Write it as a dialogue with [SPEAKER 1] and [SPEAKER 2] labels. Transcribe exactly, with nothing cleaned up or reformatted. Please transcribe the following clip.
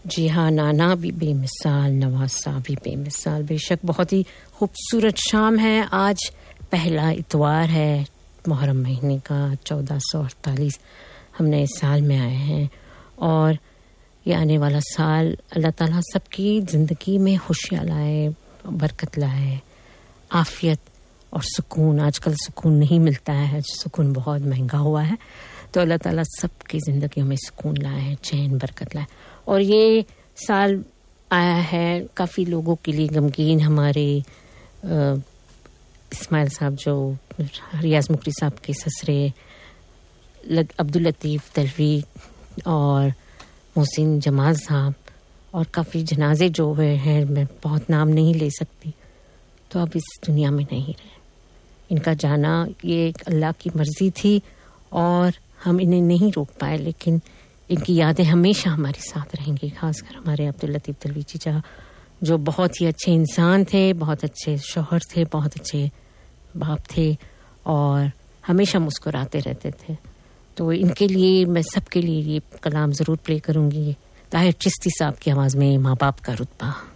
[SPEAKER 1] جی ہاں، نانا بھی بے مثال، نواسا بھی بے مثال. بے شک بہت ہی خوبصورت شام ہے. آج پہلا اتوار ہے محرم مہینے کا، چودہ سو اڑتالیس ہم نئے سال میں آئے ہیں، اور یہ آنے والا سال اللہ تعالیٰ سب کی زندگی میں خوشیاں لائے، برکت لائے، عافیت اور سکون. آج کل سکون نہیں ملتا ہے، سکون بہت مہنگا ہوا ہے، تو اللہ تعالیٰ سب کی زندگیوں میں سکون لائے، چین برکت لائے. اور یہ سال آیا ہے کافی لوگوں کے لیے غمگین. ہمارے اسماعیل صاحب جو ریاض مکری صاحب کے سسرے عبداللطیف دلوی اور محسن جمال صاحب، اور کافی جنازے جو ہوئے ہیں، میں بہت نام نہیں لے سکتی، تو اب اس دنیا میں نہیں رہے. ان کا جانا یہ ایک اللہ کی مرضی تھی اور ہم انہیں نہیں روک پائے، لیکن ان کی یادیں ہمیشہ ہمارے ساتھ رہیں گی. خاص کر ہمارے عبداللطیف دلوی چچا جو بہت ہی اچھے انسان تھے، بہت اچھے شوہر تھے، بہت اچھے باپ تھے، اور ہمیشہ مسکراتے رہتے تھے. تو ان کے لیے میں سب کے لیے یہ کلام ضرور پلے کروں گی، طاہر چشتی صاحب کی آواز میں، ماں باپ کا رتبہ.